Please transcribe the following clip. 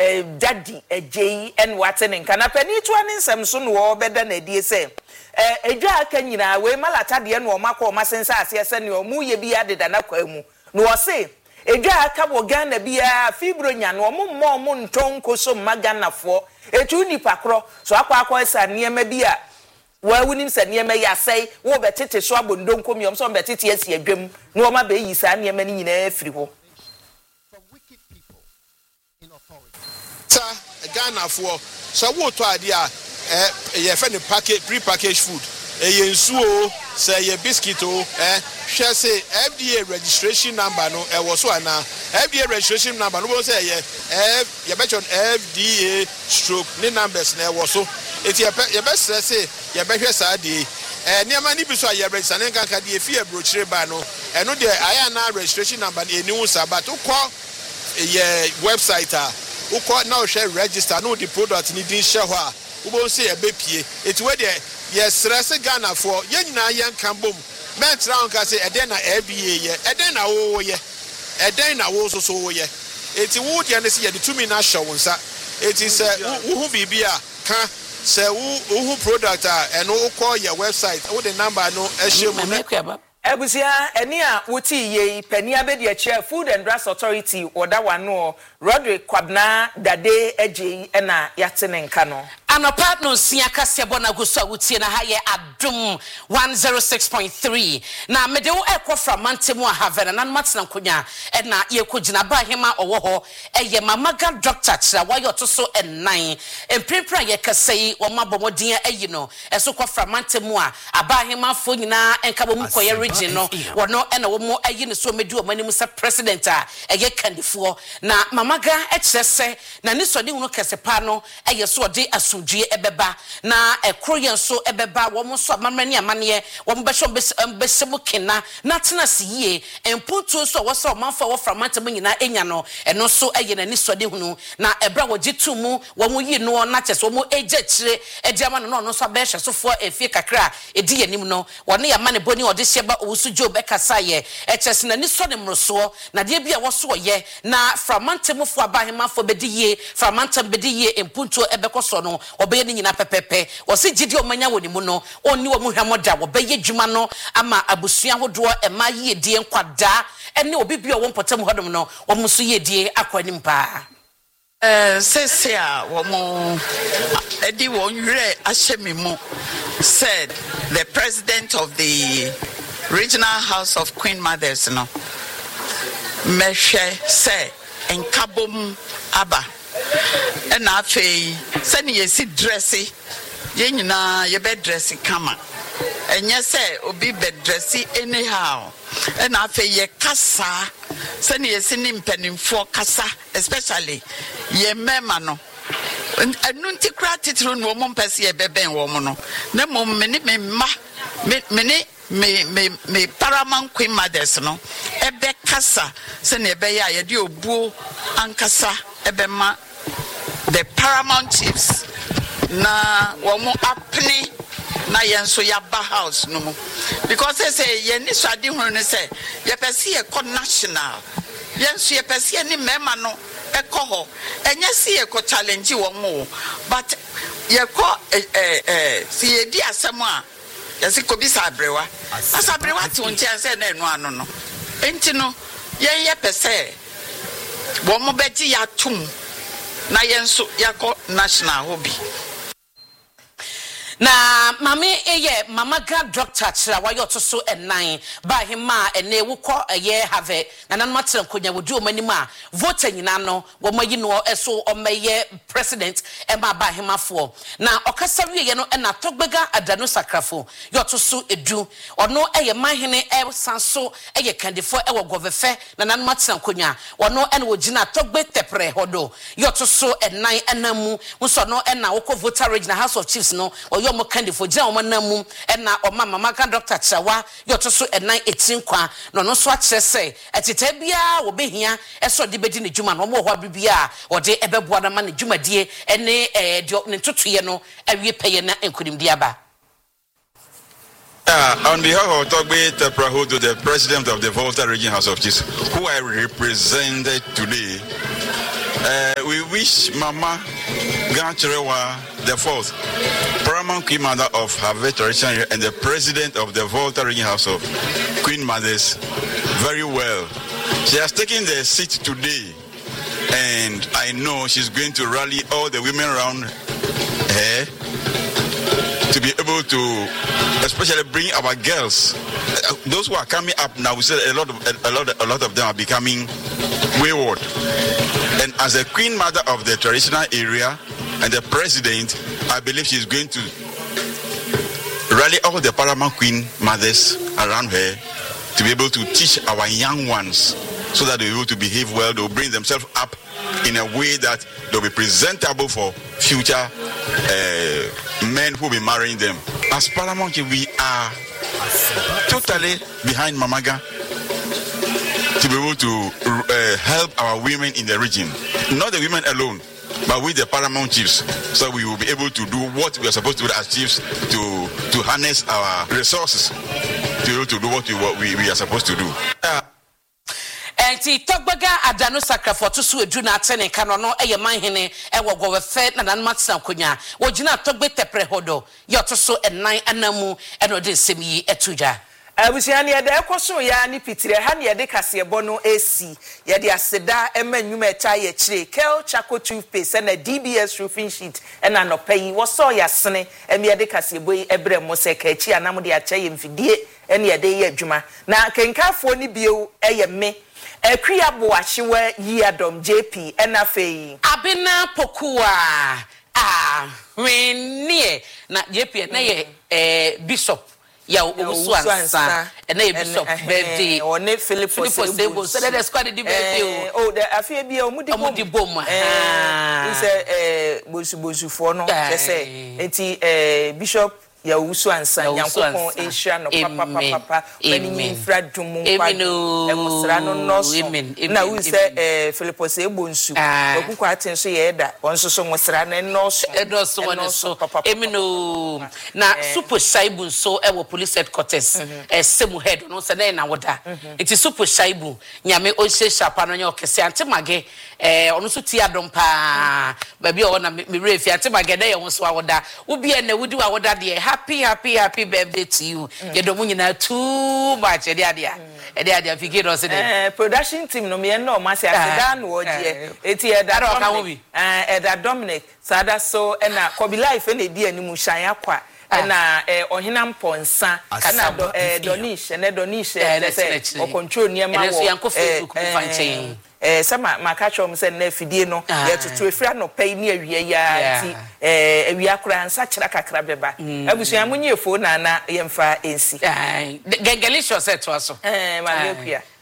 daddy ejei en wate nka na pani to ane nsem so no wo beda na die se edwa aka nyina we malata de no makọ o masensa ase se ne o mu ye bi adeda na kwa mu no o se edwa aka bo Ghana bia fibro nya no mo ntonko so maganafo etu nipa kro so akwa esa niema bia wa wunim se niema ya sei wo betete so abondonko miom so betete asi adwam no ma be yi sa niema ni nyina afiri ho Ghana for so wo to ade a ye fe ne package pre-packaged food ye nsuo say ye biscuit o hwe say FDA registration number no wo so ana FDA registration number no wo say ye mention FDA stroke ni numbers na wo so eti ye be say ye be hwe sa de niam ni bi so ye register ne kan ka de fi abrochire ba no eno de aya na registration number eni wo sa but ko ye website uko now share register no the product ni din share ho a ubo say e be pie eti we de yes stress Ghana for ye nyina yan kan bom mentra on ka say eden na FBA ye eden na wo ye eden na wo so wo ye eti wo de na say ye de tumi na show nsa eti say wo hu bibia ka say wo product and wo call your website wo the number no e share mu Ebusia eni a wuti ye pani abedi a chair Food and Drugs Authority oda wano Roderick Kwabna dade eje na yatene nka no Anopa no sia kase bona guso wutie na ha ye Adum 106.3 na mede wo ekofra mantemu a have na matena nkonya na ye kogina ba hema owo ho eye mamaga doctor kira wa yo to so ennan emprenpra ye kasei wo mabomodin ayi no eso kofra mantemu a aba hema fo nyina enka bo mkoye region no wono na wo mo ayi ne so medi o manim se president a eye kandifo na mamaga ekire se na ni so de hunu kesepa no eye so de asudue ebeba na ekroyen so ebeba wo mo so amamani amane wo mo besebo kena na tena siye empuntu so wo so manfa wo framanta nyina enya no eno so eye na ni so de hunu na ebra wo gitumu wo mo yi no na chese wo mo eje kire edi ama no no so abehye sofo efie kakra edi yanim no wo ne yama ne boni ode hyeba owusu job ekasa ye echese na ni so de mroso na de bia wo so ye na framanta mu fo abahema fo bediye framanta bediye empuntu ebekoso no obeye ni nyina pepepe wo se gidi omanya woni mu no oni wo mu hwamoda wo beye dwuma no ama abusua hodo ema ye die nkwada ene obibia wo mpotam hodom no wo muso ye die akwani mpa sese a wo mo edi won yire ahyemimu said the president of the Regional House of Queen Mothers no mehwe say enkabom aba na afei sani yesi dressi ye nyina ye be dressi kama enye se obi be dressi anyhow na afei ye kasa sani yesi ni mpanimfo kasa especially ye mema no anunti kra titru no mo mpese ye beben wo mo no na mo me Paramount Queen Mothers no ebe kasa sani ebe ya ye di obuo ankasa ebe ma the Paramount Chiefs na womo apne na yenso yaba house no mu because they say ye ni swade hunu ne say ye pese ye ko national yenso ye pese ni mema no ekọ ho enye si ye ko challenge wo mo but ye ko si ye di asem a ye si ko bi sabrewa asabrewa ti unti anse na enu anu no enti no ye pese wo mo beji ya tum na yenso yako national hobby na mame eye mamaga doctor kira wa yo to so ennan ba hima ene wukọ eye have na nan matren konya wodi o manim a vote nyina no wo mayi no eso o meye president e ma ba hima fo na okasa wiye no na togbega adano sakrafo yo to so edu ono eye mahene e sanso eye kandifo e wo govefe na nan matren konya ono ene wo gina togbe tepre hodo yo to so ennan enamu nso no na wukọ voter regional House of Chiefs no mo kandifo gina o manam na o mama kan doctor chawa yo to so enan 18 kwa no no so a kire se etete bia wo behia eso de bedi ne djuma no mo ho bibia o de ebeboa na ma ne djumadie ene de ne tutuye no awie peye na enkodimdi aba. On behalf of Togbe Teprahodo, the president of the Volta Region House of Chiefs, who I represented today, We wish Mama Gancherewa the fourth, paramount Queen Mother of Harvest Traditional Area and the President of the Volta Region House of Queen Mothers very well. She has taken the seat today, and I know she's going to rally all the women around her to be able to, especially bring our girls. Those who are coming up now, we said a lot of them are becoming wayward. And as a Queen Mother of the traditional area and the President, I believe she's going to rally all the paramount Queen Mothers around her to be able to teach our young ones so that they'll be able to behave well. They'll bring themselves up in a way that they'll be presentable for future men who will be marrying them. As paramount, we are totally behind Mamaga to be able to help our women in the region. Not the women alone, but with the paramount chiefs. So we will be able to do what we are supposed to do as chiefs to harness our resources to be able to do what we are supposed to do. Enti togbaga adano sakrafo so edu na atene kano no manhene ewo gowefe na nan matsa konya wogina togbe tepre hodo yotoso enan anamu eno de semi etuja abusiani ede ekoso ya ni pitire ha ne ede kasebo no esi ye de aseda emanyuma eta ye kire Kel Chaco toothpaste na DBS roofing sheet na no payi wo so ya sene emi ede kasebo yi ebre mo se ka chi anam de acha ye mfidie ene ede ye adwuma na kenkafo ni bio eye me Ekria Boachiwe Yiadom JP NFA Abina Pokua when na JP na ye Bishop ya Usuansa and Bishop birthday or ne Philippus Sebo so that is quite a birthday oh the afia bi omudi bom is a bosu for no say enti Bishop ya Usuansa yankopon Asia no papa many infra dumu emusra no noso na we say Philippus Ebonsu okuko atenso ye da onso so musra na noso so emino na super shaibu so ewo police headquarters semu head no se na woda it is super shaibu nyame o se shapa no nya okese antemage ono so ti adom pa ba bi o na me refi antemage da ye wonso awoda wo bia na wudi awoda de happy birthday to you. You don't want too much. Edia figure us production team no me no ma se asedan wo je eti Eda Dominic sada so na Kobi Life na di animu shan akwa na Ohinam Ponsa na Donish say o control niema wo Facebook fanchen sama makacho m se na fidie no ye tutu efra no pay ni awie ya ti awia kura nsa kira kakra beba abusuamu nye fo na yemfa ensi gengelicious to aso ma lekua